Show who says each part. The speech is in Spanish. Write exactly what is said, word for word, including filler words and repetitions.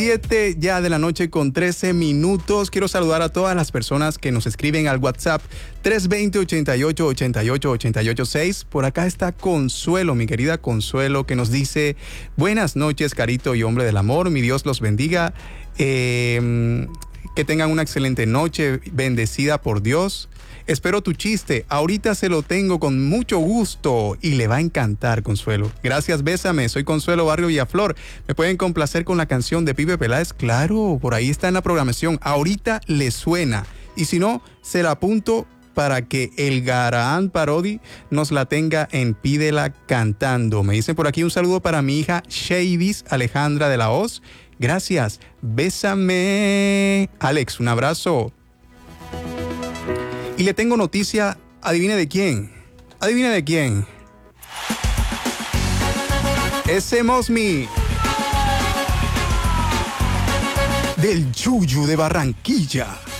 Speaker 1: siete ya de la noche con trece minutos. Quiero saludar a todas las personas que nos escriben al WhatsApp tres dos cero, ochenta y ocho, ochenta y ocho, ochenta y ocho seis. Por acá está Consuelo, mi querida Consuelo, que nos dice: buenas noches, Carito y hombre del amor. Mi Dios los bendiga. Eh, que tengan una excelente noche, bendecida por Dios. Espero tu chiste. Ahorita se lo tengo con mucho gusto y le va a encantar, Consuelo. Gracias, bésame. Soy Consuelo Barrio Villaflor. ¿Me pueden complacer con la canción de Pipe Peláez? Claro, por ahí está en la programación. Ahorita le suena. Y si no, se la apunto para que el Garaán Parodi nos la tenga en Pídela Cantando. Me dicen por aquí un saludo para mi hija Shavis Alejandra de la Hoz. Gracias. Bésame. Alex, un abrazo. Y le tengo noticia, adivine de quién, adivine de quién. Ese Mosmi. Del Yuyu de Barranquilla.